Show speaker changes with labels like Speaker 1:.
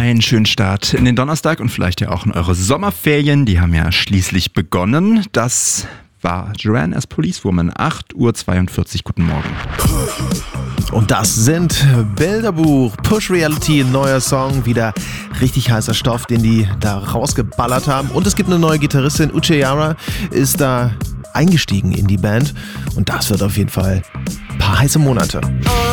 Speaker 1: einen schönen Start in den Donnerstag und vielleicht ja auch in eure Sommerferien. Die haben ja schließlich begonnen. Das war Joanne as Policewoman, 8:42 Uhr. Guten Morgen.
Speaker 2: Und das sind Bilderbuch, Push Reality, neuer Song, wieder richtig heißer Stoff, den die da rausgeballert haben. Und es gibt eine neue Gitarristin, Uche Yara, ist da eingestiegen in die Band. Und das wird auf jeden Fall ein paar heiße Monate.